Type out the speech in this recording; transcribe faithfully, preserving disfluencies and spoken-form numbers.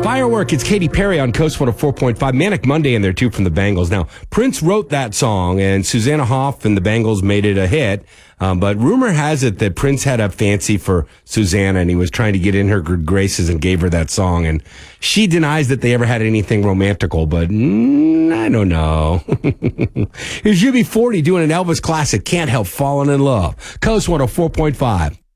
Firework, it's Katy Perry on Coast one oh four point five. Manic Monday in there, too, from the Bangles. Now, Prince wrote that song, and Susanna Hoff and the Bangles made it a hit. Um, but rumor has it that Prince had a fancy for Susanna, and he was trying to get in her good graces and gave her that song. And she denies that they ever had anything romantical, but mm, I don't know. Here's U B forty doing an Elvis classic, Can't Help Falling in Love. Coast one oh four point five.